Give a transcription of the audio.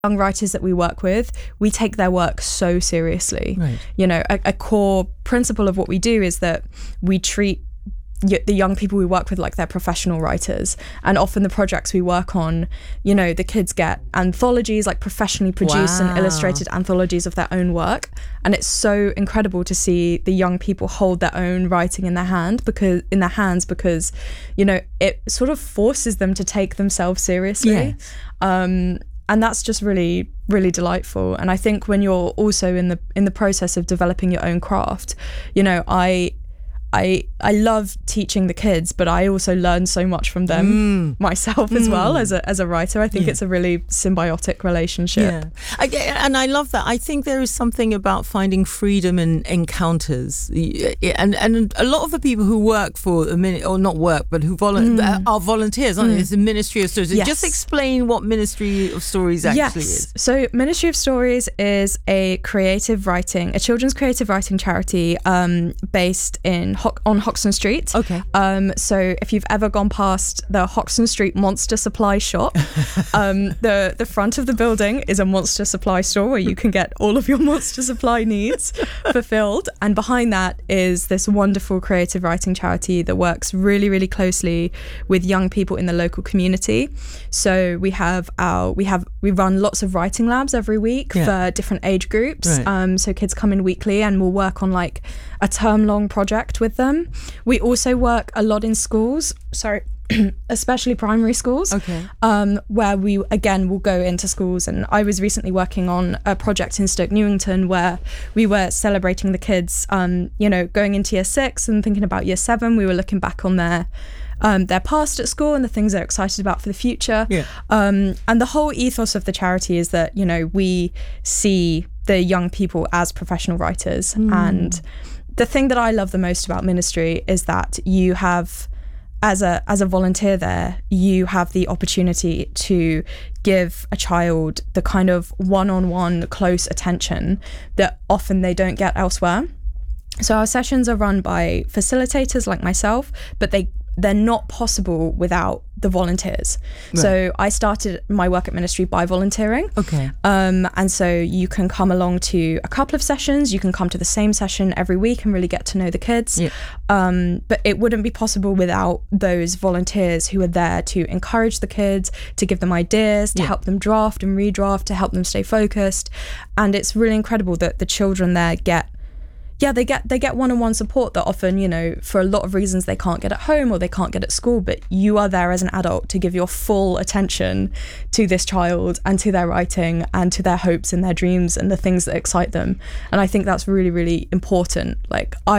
young writers that we work with, we take their work so seriously. Right. You know, a core principle of what we do is that we treat the young people we work with like they're professional writers, and often the projects we work on, you know, the kids get anthologies, like professionally produced and illustrated anthologies of their own work, and it's so incredible to see the young people hold their own writing in their hands because you know, it sort of forces them to take themselves seriously. And that's just really, really delightful. And I think when you're also in the process of developing your own craft, you know, I love teaching the kids, but I also learn so much from them myself as well as a writer. I think it's a really symbiotic relationship. And I love that. I think there is something about finding freedom in encounters. And a lot of the people who work for a minute, or not work, but who are volunteers, aren't they? It's the Ministry of Stories. Yes. Just explain what Ministry of Stories actually is. So Ministry of Stories is a children's creative writing charity based on Hoxton Street. Okay. So if you've ever gone past the Hoxton Street Monster Supply shop, the front of the building is a Monster Supply store where you can get all of your Monster Supply needs fulfilled. And behind that is this wonderful creative writing charity that works really, really closely with young people in the local community. So we run lots of writing labs every week for different age groups. Right. So kids come in weekly and we'll work on like a term-long project with them. We also work a lot in schools, especially primary schools, where we, again, will go into schools. And I was recently working on a project in Stoke Newington where we were celebrating the kids, you know, going into year 6 and thinking about year 7. We were looking back on their past at school and the things they're excited about for the future. And the whole ethos of the charity is that, you know, we see the young people as professional writers. And the thing that I love the most about Ministry is that you have, as a volunteer there, you have the opportunity to give a child the kind of one-on-one close attention that often they don't get elsewhere. So our sessions are run by facilitators like myself, but they're not possible without the volunteers. Right. So I started my work at Ministry by volunteering. And so you can come along to a couple of sessions, you can come to the same session every week and really get to know the kids. But it wouldn't be possible without those volunteers who are there to encourage the kids, to give them ideas, to help them draft and redraft, to help them stay focused. And it's really incredible that the children there get one-on-one support that often, you know, for a lot of reasons they can't get at home or they can't get at school, but you are there as an adult to give your full attention to this child and to their writing and to their hopes and their dreams and the things that excite them. And I think that's really, really important. Like, I